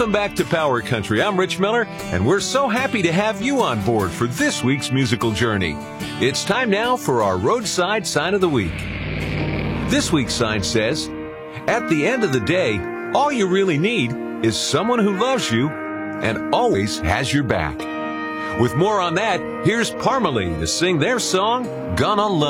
Welcome back to Power Country. I'm Rich Miller, and we're so happy to have you on board for this week's musical journey. It's time now for our roadside sign of the week. This week's sign says, at the end of the day, all you really need is someone who loves you and always has your back. With more on that, here's Parmalee to sing their song, Gonna Love.